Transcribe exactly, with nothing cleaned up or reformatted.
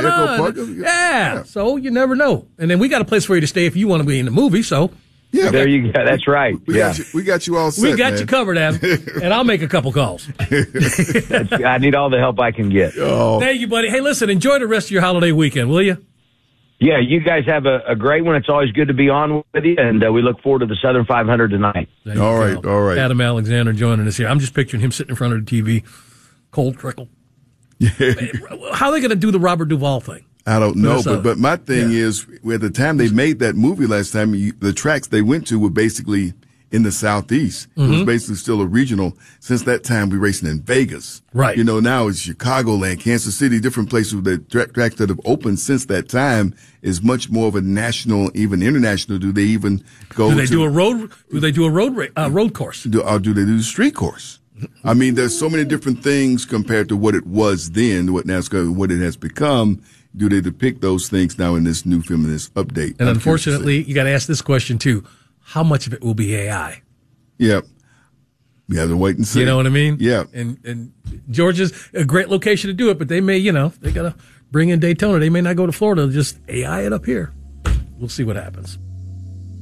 Petco Park. Yeah. yeah, so you never know. And then we got a place for you to stay if you want to be in the movie, so. Yeah, there you go. That's right. We, yeah. got, you, we got you all set, We got man. you covered, Adam. And I'll make a couple calls. I need all the help I can get. Oh. Thank you, buddy. Hey, listen, enjoy the rest of your holiday weekend, will you? Yeah, you guys have a, a great one. It's always good to be on with you, and uh, we look forward to the Southern five hundred tonight. All right, all right. Adam Alexander joining us here. I'm just picturing him sitting in front of the T V, cold trickle. Yeah. How are they going to do the Robert Duvall thing? I don't know, but but my thing yeah. is, at the time they made that movie last time, you, the tracks they went to were basically in the Southeast. Mm-hmm. It was basically still a regional. Since that time, we're racing in Vegas. Right. You know, now it's Chicagoland, Kansas City, different places. The tra- tracks that have opened since that time is much more of a national, even international. Do they even go? Do they to, do a road? Do they do a road ra- uh, road course? Do, or do they do a street course? I mean, there's so many different things compared to what it was then, what NASCAR, what it has become. Do they depict those things now in this new film, in this update? And unfortunately, you got to ask this question too: how much of it will be A I? Yeah, we have to wait and see. You know what I mean? Yeah. And and Georgia's a great location to do it, but they may, you know, they got to bring in Daytona. They may not go to Florida. Just A I it up here. We'll see what happens.